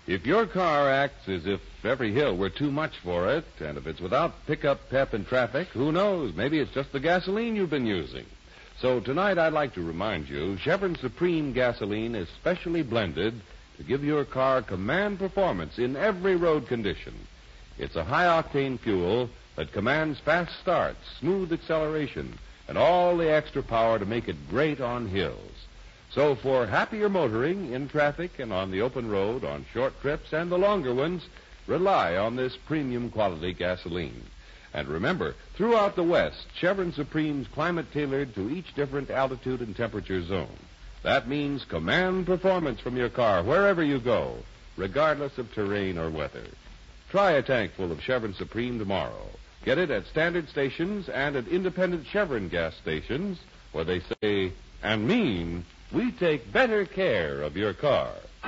If your car acts as if every hill were too much for it, and if it's without pickup pep in traffic, who knows? Maybe it's just the gasoline you've been using. So tonight I'd like to remind you, Chevron Supreme gasoline is specially blended to give your car command performance in every road condition. It's a high-octane fuel that commands fast starts, smooth acceleration, and all the extra power to make it great on hills. So for happier motoring in traffic and on the open road, on short trips and the longer ones, rely on this premium quality gasoline. And remember, throughout the West, Chevron Supreme's climate-tailored to each different altitude and temperature zone. That means command performance from your car wherever you go, regardless of terrain or weather. Try a tank full of Chevron Supreme tomorrow. Get it at standard stations and at independent Chevron gas stations, where they say and mean, we take better care of your car.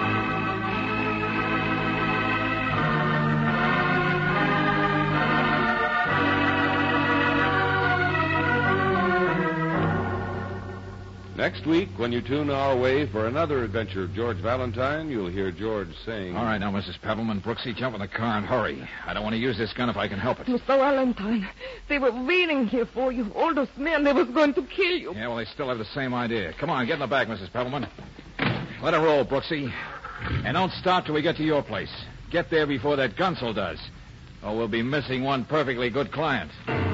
Next week, when you tune our way for another adventure of George Valentine, you'll hear George saying... All right, now, Mrs. Pebbleman, Brooksy, jump in the car and hurry. I don't want to use this gun if I can help it. Mr. Valentine, they were waiting here for you. All those men, they was going to kill you. Yeah, well, they still have the same idea. Come on, get in the back, Mrs. Pebbleman. Let her roll, Brooksy. And don't stop till we get to your place. Get there before that Gunsel does. Or we'll be missing one perfectly good client.